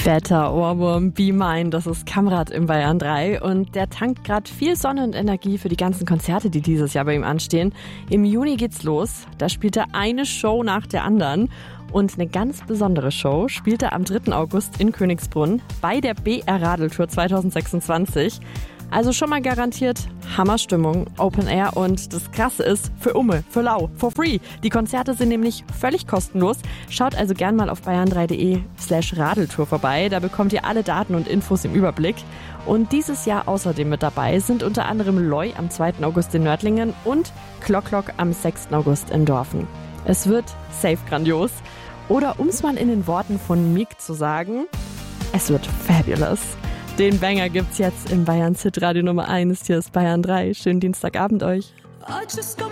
Fetter Ohrwurm, Be Mine, das ist Kamrat im Bayern 3 und der tankt gerade viel Sonne und Energie für die ganzen Konzerte, die dieses Jahr bei ihm anstehen. Im Juni geht's los, da spielt er eine Show nach der anderen und eine ganz besondere Show spielt er am 3. August in Königsbrunn bei der BR Radeltour 2026. Also schon mal garantiert Hammerstimmung, Open Air und das Krasse ist, für Umme, für lau, for free. Die Konzerte sind nämlich völlig kostenlos. Schaut also gern mal auf bayern3.de/Radeltour vorbei. Da bekommt ihr alle Daten und Infos im Überblick. Und dieses Jahr außerdem mit dabei sind unter anderem Loi am 2. August in Nördlingen und Klock am 6. August in Dorfen. Es wird safe grandios. Oder um es mal in den Worten von Mick zu sagen, es wird fabulous. Den Banger gibt's jetzt im Bayern Hit Radio Nummer 1. Hier ist Bayern 3. Schönen Dienstagabend euch.